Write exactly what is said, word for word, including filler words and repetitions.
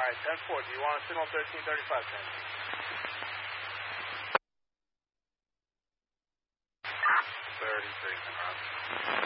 right, ten four, do you want a signal thirteen thirty-five transmit? thirty-three,